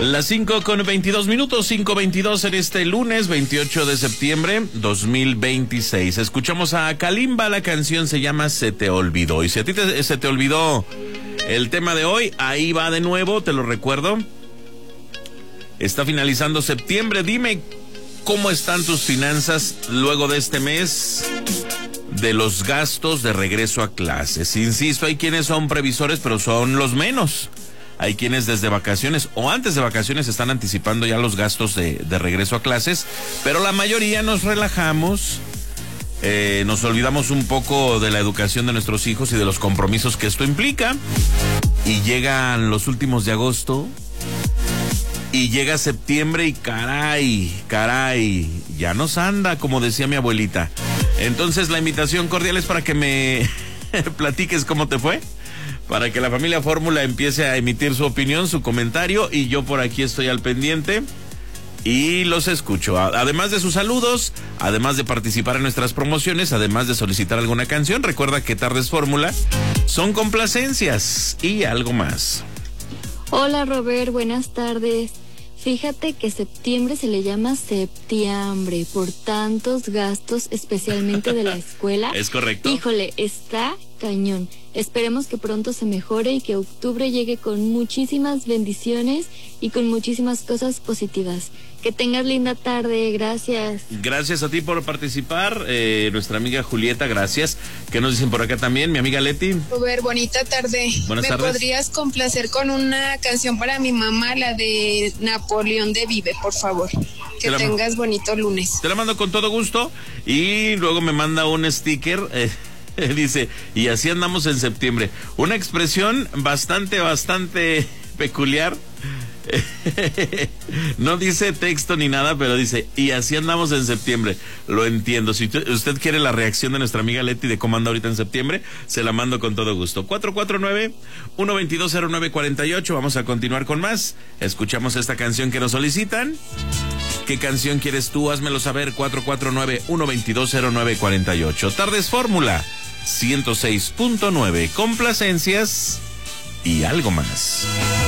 Las 5:22, 5:22 en este lunes 28 de septiembre 2026. Escuchamos a Kalimba, la canción se llama Se te olvidó. Y si a ti se te olvidó el tema de hoy, ahí va de nuevo, te lo recuerdo. Está finalizando septiembre, dime cómo están tus finanzas luego de este mes de los gastos de regreso a clases. Insisto, hay quienes son previsores, pero son los menos. Hay quienes desde vacaciones o antes de vacaciones están anticipando ya los gastos de regreso a clases, pero la mayoría nos relajamos, nos olvidamos un poco de la educación de nuestros hijos y de los compromisos que esto implica. Y llegan los últimos de agosto y llega septiembre y caray, ya nos anda, como decía mi abuelita. Entonces la invitación cordial es para que me platiques cómo te fue, para que la familia Fórmula empiece a emitir su opinión, su comentario, y yo por aquí estoy al pendiente y los escucho. Además de sus saludos, además de participar en nuestras promociones, además de solicitar alguna canción, recuerda que Tardes Fórmula son complacencias y algo más. Hola Robert, buenas tardes. Fíjate que septiembre se le llama septiembre por tantos gastos, especialmente de la escuela. ¿Es correcto? Híjole, está cañón. Esperemos que pronto se mejore y que octubre llegue con muchísimas bendiciones y con muchísimas cosas positivas. Que tengas linda tarde, gracias. Gracias a ti por participar, nuestra amiga Julieta, gracias. ¿Qué nos dicen por acá también? Mi amiga Leti. Robert, bonita tarde. Buenas tardes. ¿Me podrías complacer con una canción para mi mamá, la de Napoleón de Vive, por favor? Que tengas bonito lunes. Te la mando con todo gusto y luego me manda un sticker, dice, y así andamos en septiembre. Una expresión bastante peculiar. No dice texto ni nada, pero dice, y así andamos en septiembre. Lo entiendo. Si usted quiere la reacción de nuestra amiga Leti de cómo anda ahorita en septiembre, se la mando con todo gusto. 449-122-0948. Vamos a continuar con más. Escuchamos esta canción que nos solicitan. ¿Qué canción quieres tú? Házmelo saber. 449-122-0948. Tardes Fórmula 106.9. Complacencias y algo más.